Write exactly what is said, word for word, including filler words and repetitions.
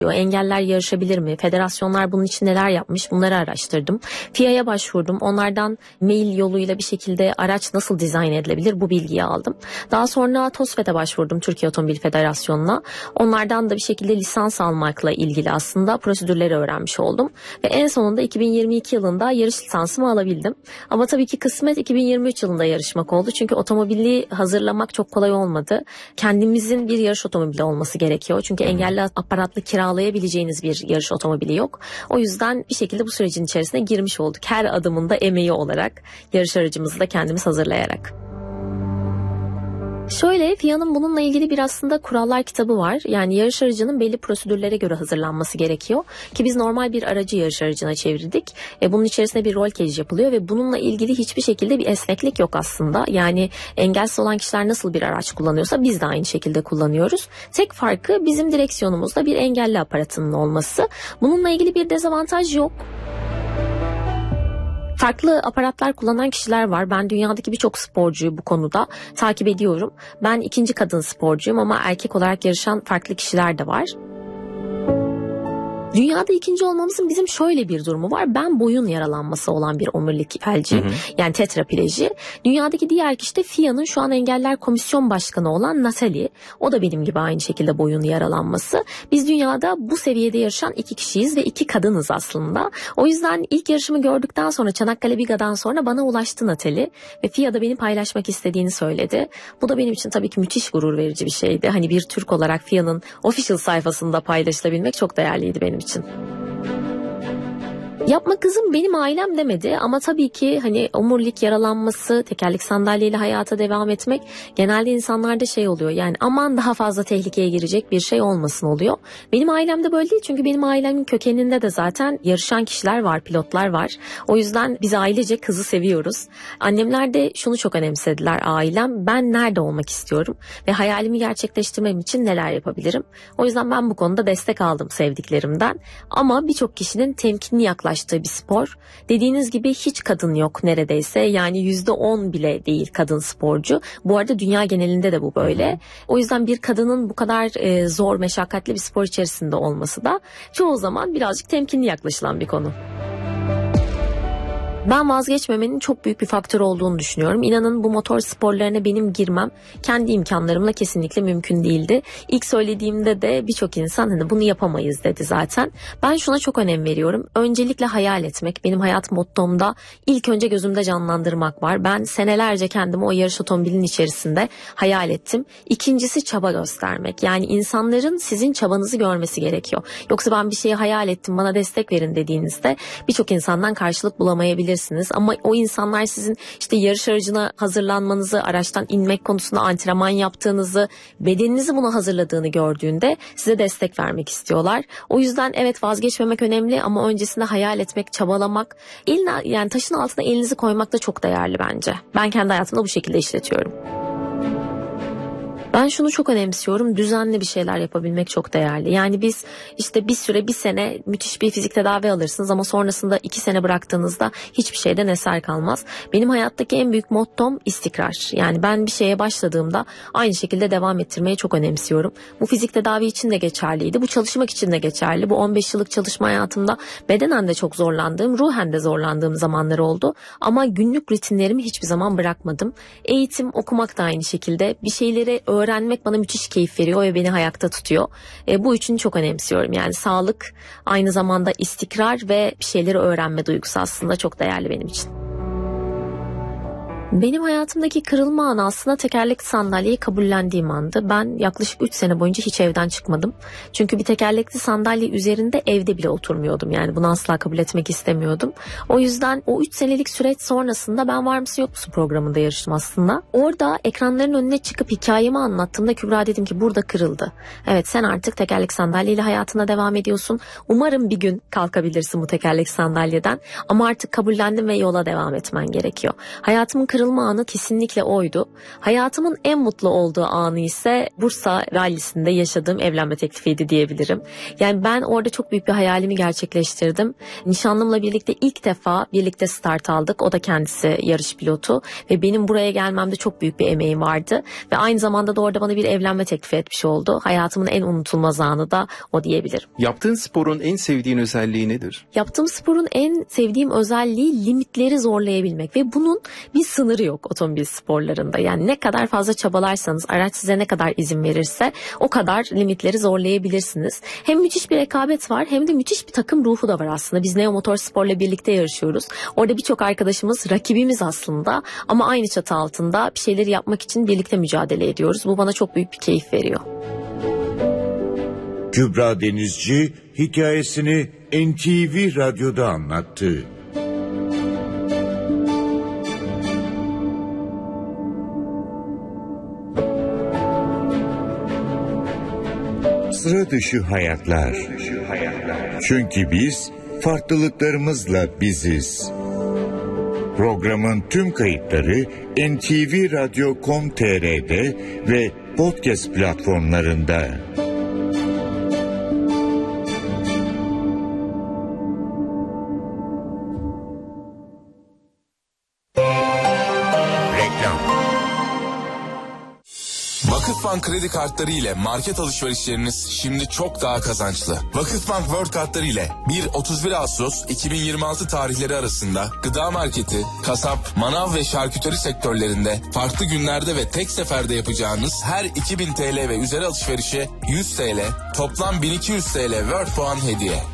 Engeller yarışabilir mi? Federasyonlar bunun için neler yapmış? Bunları araştırdım. F İ A'ya başvurdum. Onlardan mail yoluyla bir şekilde araç nasıl dizayn edilebilir? Bu bilgiyi aldım. Daha sonra TOSFED'e başvurdum, Türkiye Otomobil Federasyonu'na. Onlardan da bir şekilde lisans almakla ilgili aslında prosedürleri öğrenmiş oldum. Ve en sonunda iki bin yirmi iki yılında yarış lisansımı alabildim. Ama tabii ki kısmet iki bin yirmi üç yılında yarışmak oldu. Çünkü otomobili hazırlamak çok kolay olmadı. Kendimizin bir yarış otomobili olması gerekiyor. Çünkü engelli aparatlı kiralayabileceğiniz bir yarış otomobili yok. O yüzden bir şekilde bu sürecin içerisine girmiş olduk. Her adımında emeği olarak yarış aracımızı da kendimiz hazırlayarak. Şöyle, F İ A'nın bununla ilgili bir aslında kurallar kitabı var. Yani yarış aracının belli prosedürlere göre hazırlanması gerekiyor. Ki biz normal bir aracı yarış aracına çevirdik. E, bunun içerisinde bir rol cage yapılıyor ve bununla ilgili hiçbir şekilde bir esneklik yok aslında. Yani engelsiz olan kişiler nasıl bir araç kullanıyorsa biz de aynı şekilde kullanıyoruz. Tek farkı bizim direksiyonumuzda bir engelli aparatının olması. Bununla ilgili bir dezavantaj yok. Farklı aparatlar kullanan kişiler var. Ben dünyadaki birçok sporcuyu bu konuda takip ediyorum. Ben ikinci kadın sporcuyum ama erkek olarak yarışan farklı kişiler de var. Dünyada ikinci olmamızın bizim şöyle bir durumu var. Ben boyun yaralanması olan bir omurilik felci, yani tetrapleji. Dünyadaki diğer kişi de F İ A'nın şu an Engeller Komisyon Başkanı olan Natalie. O da benim gibi aynı şekilde boyun yaralanması. Biz dünyada bu seviyede yarışan iki kişiyiz ve iki kadınız aslında. O yüzden ilk yarışımı gördükten sonra, Çanakkale Biga'dan sonra bana ulaştı Natalie ve F İ A'da beni paylaşmak istediğini söyledi. Bu da benim için tabii ki müthiş gurur verici bir şeydi. Hani bir Türk olarak F İ A'nın official sayfasında paylaşılabilmek çok değerliydi benim için. Yapma kızım benim ailem demedi ama tabii ki hani omurilik yaralanması, tekerlek sandalyeyle hayata devam etmek genelde insanlarda şey oluyor. Yani aman daha fazla tehlikeye girecek bir şey olmasın oluyor. Benim ailemde böyle değil çünkü benim ailemin kökeninde de zaten yarışan kişiler var, pilotlar var. O yüzden biz ailece kızı seviyoruz. Annemler de şunu çok önemsediler, ailem. Ben nerede olmak istiyorum ve hayalimi gerçekleştirmem için neler yapabilirim? O yüzden ben bu konuda destek aldım sevdiklerimden. Ama birçok kişinin temkinli yaklaştığı bir spor. Dediğiniz gibi hiç kadın yok neredeyse. Yani yüzde on bile değil kadın sporcu. Bu arada dünya genelinde de bu böyle. O yüzden bir kadının bu kadar e, zor, meşakkatli bir spor içerisinde olması da çoğu zaman birazcık temkinli yaklaşılan bir konu. Ben vazgeçmemenin çok büyük bir faktör olduğunu düşünüyorum. İnanın bu motor sporlarına benim girmem kendi imkanlarımla kesinlikle mümkün değildi. İlk söylediğimde de birçok insan hani bunu yapamayız dedi zaten. Ben şuna çok önem veriyorum. Öncelikle hayal etmek. Benim hayat mottomda ilk önce gözümde canlandırmak var. Ben senelerce kendimi o yarış otomobilinin içerisinde hayal ettim. İkincisi çaba göstermek. Yani insanların sizin çabanızı görmesi gerekiyor. Yoksa ben bir şeyi hayal ettim, bana destek verin dediğinizde birçok insandan karşılık bulamayabilirsiniz. Ama o insanlar sizin işte yarış aracına hazırlanmanızı, araçtan inmek konusunda antrenman yaptığınızı, bedeninizi buna hazırladığını gördüğünde size destek vermek istiyorlar. O yüzden evet, vazgeçmemek önemli ama öncesinde hayal etmek, çabalamak, eline, yani taşın altına elinizi koymak da çok değerli bence. Ben kendi hayatımda bu şekilde işletiyorum. Ben şunu çok önemsiyorum. Düzenli bir şeyler yapabilmek çok değerli. Yani biz işte bir süre, bir sene müthiş bir fizik tedavi alırsınız ama sonrasında iki sene bıraktığınızda hiçbir şeyden eser kalmaz. Benim hayattaki en büyük mottom istikrar. Yani ben bir şeye başladığımda aynı şekilde devam ettirmeyi çok önemsiyorum. Bu fizik tedavi için de geçerliydi. Bu çalışmak için de geçerli. Bu on beş yıllık çalışma hayatımda bedenen de çok zorlandığım, ruhen de zorlandığım zamanlar oldu. Ama günlük rutinlerimi hiçbir zaman bırakmadım. Eğitim, okumak da aynı şekilde. Bir şeyleri öğrenmek bana müthiş keyif veriyor ve beni ayakta tutuyor. E, bu üçünü çok önemsiyorum. Yani sağlık, aynı zamanda istikrar ve bir şeyleri öğrenme duygusu aslında çok değerli benim için. Benim hayatımdaki kırılma anı aslında tekerlekli sandalyeyi kabullendiğim andı. Ben yaklaşık üç sene boyunca hiç evden çıkmadım. Çünkü bir tekerlekli sandalye üzerinde evde bile oturmuyordum. Yani bunu asla kabul etmek istemiyordum. O yüzden o üç senelik süreç sonrasında ben Var mısın yok musun programında yarıştım aslında. Orada ekranların önüne çıkıp hikayemi anlattığımda Kübra dedim ki burada kırıldı. Evet, sen artık tekerlekli sandalyeyle hayatına devam ediyorsun. Umarım bir gün kalkabilirsin bu tekerlekli sandalyeden. Ama artık kabullendim ve yola devam etmen gerekiyor. Hayatımın kırılma kırılma anı kesinlikle oydu. Hayatımın en mutlu olduğu anı ise Bursa Rallisi'nde yaşadığım evlenme teklifiydi diyebilirim. Yani ben orada çok büyük bir hayalimi gerçekleştirdim. Nişanlımla birlikte ilk defa birlikte start aldık. O da kendisi yarış pilotu ve benim buraya gelmemde çok büyük bir emeğim vardı. Ve aynı zamanda da orada bana bir evlenme teklifi etmiş oldu. Hayatımın en unutulmaz anı da o diyebilirim. Yaptığın sporun en sevdiğin özelliği nedir? Yaptığım sporun en sevdiğim özelliği limitleri zorlayabilmek ve bunun bir sınırı yok otomobil sporlarında. Yani ne kadar fazla çabalarsanız, araç size ne kadar izin verirse o kadar limitleri zorlayabilirsiniz. Hem müthiş bir rekabet var hem de müthiş bir takım ruhu da var aslında. Biz Neo Motorspor'la birlikte yarışıyoruz. Orada birçok arkadaşımız rakibimiz aslında ama aynı çatı altında bir şeyleri yapmak için birlikte mücadele ediyoruz. Bu bana çok büyük bir keyif veriyor. Kübra Denizci hikayesini N T V Radyo'da anlattı. Sıra dışı hayatlar. Çünkü biz farklılıklarımızla biziz. Programın tüm kayıtları N T V Radyo nokta com nokta t r'de ve podcast platformlarında. Vakıfbank kredi kartları ile market alışverişleriniz şimdi çok daha kazançlı. Vakıfbank World kartları ile bir otuz bir Ağustos iki bin yirmi altı tarihleri arasında gıda marketi, kasap, manav ve şarküteri sektörlerinde farklı günlerde ve tek seferde yapacağınız her iki bin T L ve üzeri alışverişe yüz T L, toplam bin iki yüz T L World puan hediye.